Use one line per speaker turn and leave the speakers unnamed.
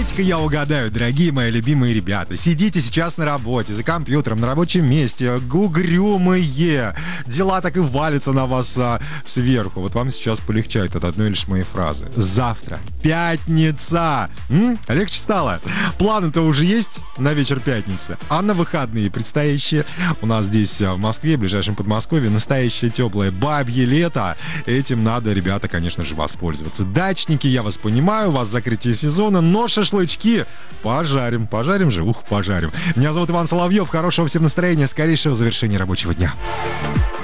Давайте-ка я угадаю, дорогие мои любимые ребята. Сидите сейчас на работе, за компьютером, на рабочем месте, угрюмые. Дела так и валятся на вас сверху. Вот вам сейчас полегчает от одной лишь моей фразы. Завтра пятница. Легче стало? Планы-то уже есть на вечер пятницы? А на выходные предстоящие? У нас здесь в Москве, в ближайшем Подмосковье, настоящее теплое бабье лето. Этим надо, ребята, конечно же, воспользоваться. Дачники, я вас понимаю, у вас закрытие сезона, но шашлычки пожарим же, пожарим. Меня зовут Иван Соловьев, хорошего всем настроения, скорейшего завершения рабочего дня.